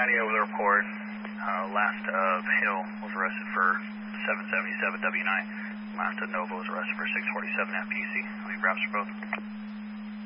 Cincinnati over the report. Last of Hill was arrested for 777 W9. Last of Nova was arrested for 647 FPC. How many grabs for both?